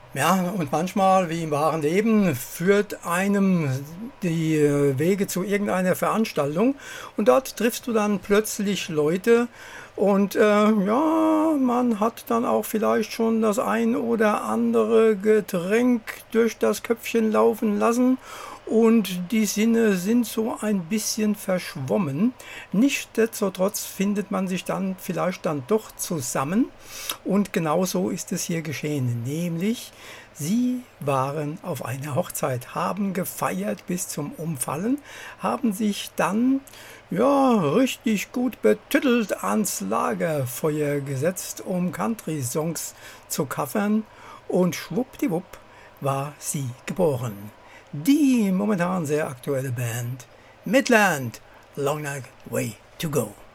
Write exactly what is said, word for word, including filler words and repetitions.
Ja, und manchmal, wie im wahren Leben, führt einem die äh, Wege zu irgendeiner Veranstaltung und dort triffst du dann plötzlich Leute und äh, ja, man hat dann auch vielleicht schon das ein oder andere Getränk durch das Köpfchen laufen lassen und die Sinne sind so ein bisschen verschwommen. Nichtsdestotrotz findet man sich dann vielleicht dann doch zusammen und genau so ist es hier geschehen, nämlich sie waren auf einer Hochzeit, haben gefeiert bis zum Umfallen, haben sich dann ja richtig gut betüttelt ans Lagerfeuer gesetzt, um Country-Songs zu covern und schwuppdiwupp war sie geboren. Die momentan sehr aktuelle Band Midland, Long Night Way to Go.